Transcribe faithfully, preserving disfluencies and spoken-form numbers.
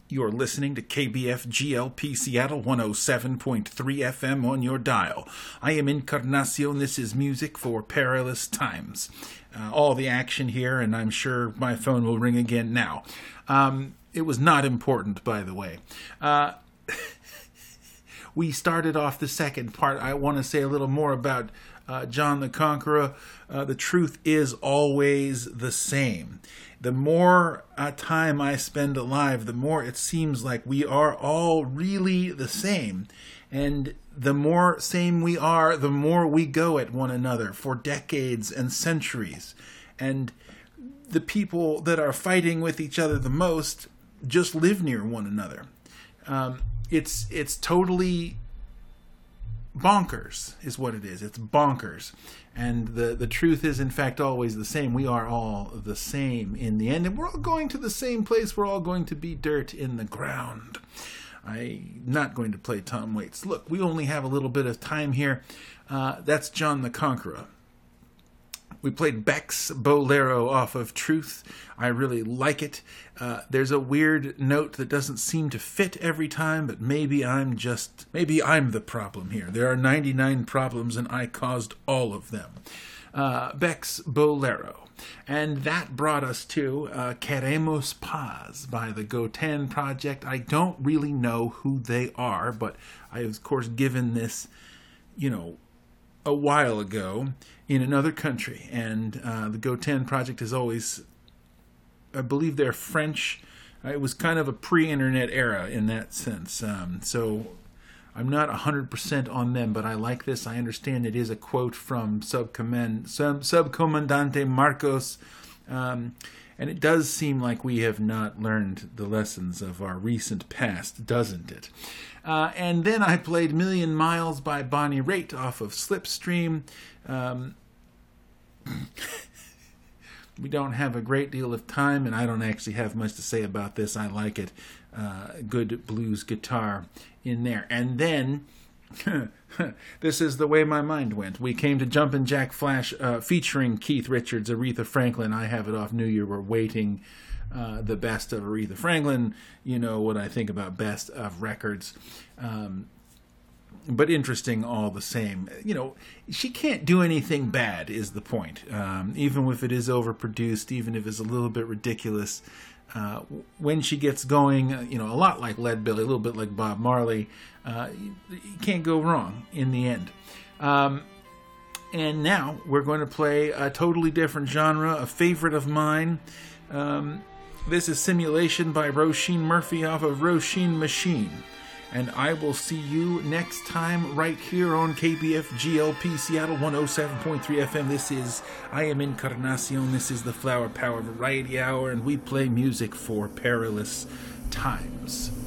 You're listening to K B F G L P Seattle one oh seven point three F M on your dial. I am Encarnacion. This is music for perilous times. Uh, all the action here, and I'm sure my phone will ring again now. Um, it was not important, by the way. Uh, we started off the second part. I want to say a little more about uh, John the Conqueror. Uh, the truth is always the same. The more uh, time I spend alive, the more it seems like we are all really the same. And the more same we are, the more we go at one another for decades and centuries. And the people that are fighting with each other the most just live near one another. Um, it's it's totally bonkers is what it is. It's bonkers. And the, the truth is, in fact, always the same. We are all the same in the end. And we're all going to the same place. We're all going to be dirt in the ground. I'm not going to play Tom Waits. Look, we only have a little bit of time here. Uh, that's John the Conqueror. We played Beck's Bolero off of Truth. I really like it. Uh, there's a weird note that doesn't seem to fit every time, but maybe I'm just, maybe I'm the problem here. There are ninety-nine problems, and I caused all of them. Uh, Beck's Bolero. And that brought us to uh, Queremos Paz by the Gotan Project. I don't really know who they are, but I, of course, given this, you know, a while ago in another country. And uh, the Gotan Project is always, I believe they're French. It was kind of a pre-internet era in that sense. Um, so I'm not one hundred percent on them, but I like this. I understand it is a quote from Subcommand, Sub, Subcomandante Marcos. Um, and it does seem like we have not learned the lessons of our recent past, doesn't it? Uh, and then I played Million Miles by Bonnie Raitt off of Slipstream. Um, we don't have a great deal of time, and I don't actually have much to say about this. I like it. Uh, good blues guitar in there. And then, this is the way my mind went. We came to Jumpin' Jack Flash uh, featuring Keith Richards, Aretha Franklin. I have it off New Year. We're waiting. Uh, the best of Aretha Franklin, you know what I think about best of records, um, but interesting all the same. You know, she can't do anything bad is the point, um, even if it is overproduced, even if it's a little bit ridiculous. Uh, when she gets going, you know, a lot like Lead Belly, a little bit like Bob Marley, uh, you, you can't go wrong in the end. Um, and now we're going to play a totally different genre, a favorite of mine. Um, This is Simulation by Roisin Murphy off of Roisin Machine. And I will see you next time right here on K B F G L P Seattle one oh seven point three F M. This is I Am Encarnacion. This is the Flower Power Variety Hour, and we play music for perilous times.